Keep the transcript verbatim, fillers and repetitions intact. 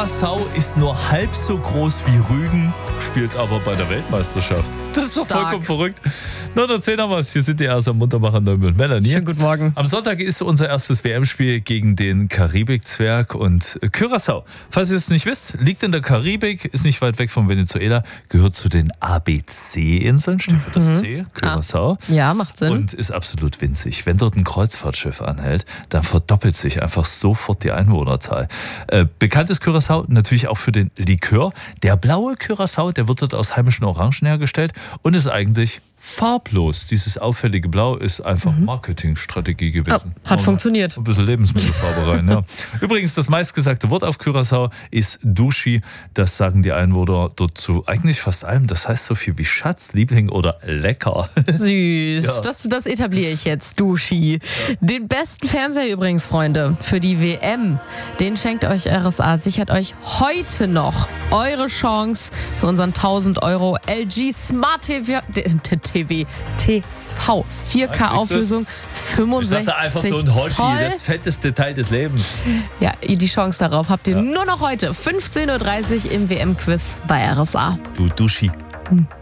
Curaçao ist nur halb so groß wie Rügen, spielt aber bei der Weltmeisterschaft. Das ist doch Stark. vollkommen verrückt. Na, erzähl noch was. Hier sind die ersten Muntermacher Neumann und Melanie. Schönen guten Morgen. Am Sonntag ist unser erstes W M-Spiel gegen den Karibikzwerg und Curaçao. Falls ihr es nicht wisst, liegt in der Karibik, ist nicht weit weg von Venezuela, gehört zu den A B C-Inseln, steht für das C, Curaçao. Ah. Ja, macht Sinn. Und ist absolut winzig. Wenn dort ein Kreuzfahrtschiff anhält, dann verdoppelt sich einfach sofort die Einwohnerzahl. Äh, bekannt ist Curaçao natürlich auch für den Likör. Der blaue Curaçao, der wird dort aus heimischen Orangen hergestellt und ist eigentlich farblos. Dieses auffällige Blau ist einfach Marketingstrategie gewesen. Oh, hat oh, funktioniert. Ein bisschen Lebensmittelfarbe rein, ja. Übrigens, das meistgesagte Wort auf Curaçao ist Dushi. Das sagen die Einwohner dort zu eigentlich fast allem. Das heißt so viel wie Schatz, Liebling oder lecker. Süß. Ja. Das, das etabliere ich jetzt. Dushi. Ja. Den besten Fernseher übrigens, Freunde, für die W M. Den schenkt euch R S A. Sichert euch heute noch eure Chance für unseren tausend Euro L G Smart T V. T V, T V, vier K Auflösung, fünfundsechzig Ich dachte einfach so ein Hoshi, Zoll. das fetteste Teil des Lebens. Ja, die Chance darauf habt ihr Ja. nur noch heute, fünfzehn Uhr dreißig im W M-Quiz bei R S A. Du Duschi. Hm.